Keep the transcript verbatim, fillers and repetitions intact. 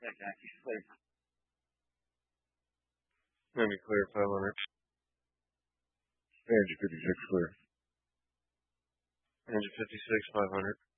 Yankees clear. Miami clear, five hundred. Angie fifty-six clear. Angie fifty-six, five hundred.